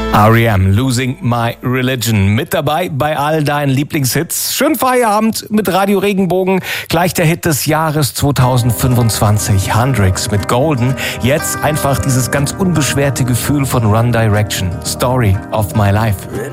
R.E.M. Losing My Religion. Mit dabei bei all deinen Lieblingshits. Schönen Feierabend mit Radio Regenbogen. Gleich der Hit des Jahres 2025. Hendrix mit Golden. Jetzt einfach dieses ganz unbeschwerte Gefühl von Run Direction. Story of My Life.